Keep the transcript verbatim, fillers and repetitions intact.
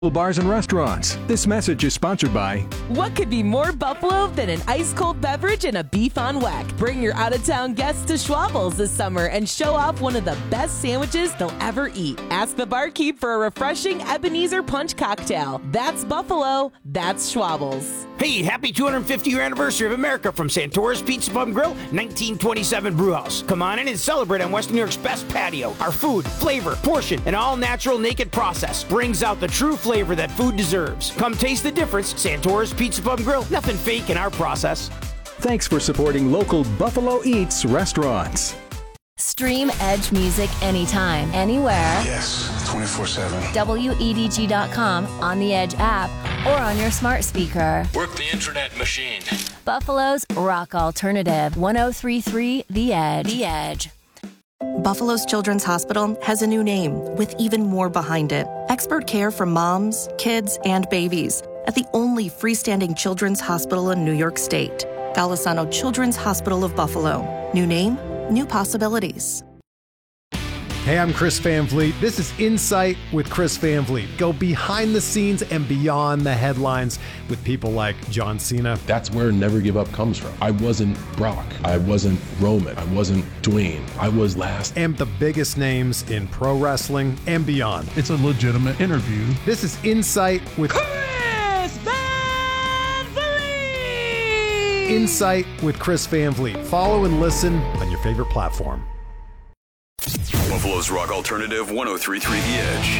Bars and restaurants. This message is sponsored by... What could be more Buffalo than an ice-cold beverage and a beef on weck? Bring your out-of-town guests to Schwabbles this summer and show off one of the best sandwiches they'll ever eat. Ask the barkeep for a refreshing Ebenezer Punch cocktail. That's Buffalo. That's Schwabbles. Hey, happy two hundred fiftieth year anniversary of America from Santora's Pizza Pub and Grill, nineteen twenty-seven Brewhouse. Come on in and celebrate on Western New York's best patio. Our food, flavor, portion, and all-natural naked process brings out the true flavor that food deserves. Come taste the difference. Santora's Pizza Pub and Grill, nothing fake in our process. Thanks for supporting local Buffalo Eats restaurants. Stream Edge music anytime, anywhere. Yes, twenty-four seven. W E D G dot com, on the Edge app, or on your smart speaker. Work the internet machine. Buffalo's rock alternative, one oh three point three The Edge. The Edge. Buffalo's Children's Hospital has a new name with even more behind it. Expert care for moms, kids, and babies at the only freestanding children's hospital in New York State. Golisano Children's Hospital of Buffalo. New name, new possibilities. Hey, I'm Chris Van Vliet. This is Insight with Chris Van Vliet. Go behind the scenes and beyond the headlines with people like John Cena. That's where Never Give Up comes from. I wasn't Brock. I wasn't Roman. I wasn't Dwayne. I was last. And the biggest names in pro wrestling and beyond. It's a legitimate interview. This is Insight with Chris Van Vliet. Insight with Chris Van Vliet. Follow and listen on your favorite platform. Buffalo's rock alternative, one oh three point three The Edge.